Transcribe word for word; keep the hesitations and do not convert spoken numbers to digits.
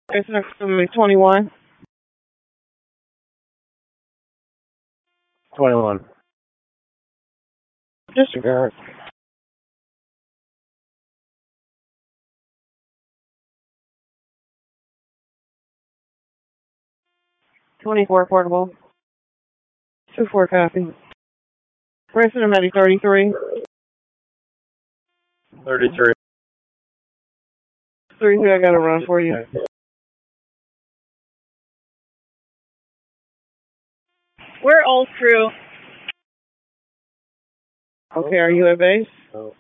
It's next to me, twenty-one. twenty-one. Disregard. twenty-four portable. two four copy. President Medic thirty-three. thirty-three. thirty-three, I got to run for you. We're old crew. Okay, are you at base? No.